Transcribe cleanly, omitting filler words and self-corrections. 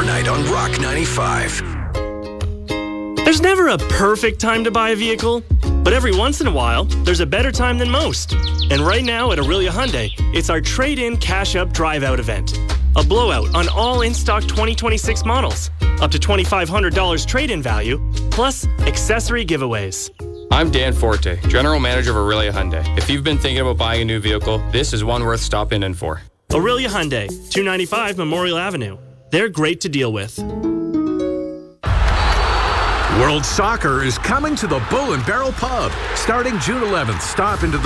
overnight on Rock 95. There's never a perfect time to buy a vehicle, but every once in a while, there's a better time than most. And right now at Aurelia Hyundai, it's our trade-in cash-up drive-out event. A blowout on all in-stock 2026 models. Up to $2,500 trade-in value, plus accessory giveaways. I'm Dan Forte, General Manager of Aurelia Hyundai. If you've been thinking about buying a new vehicle, this is one worth stopping in for. Aurelia Hyundai, 295 Memorial Avenue. They're great to deal with. World Soccer is coming to the Bull and Barrel Pub. Starting June 11th, stop into the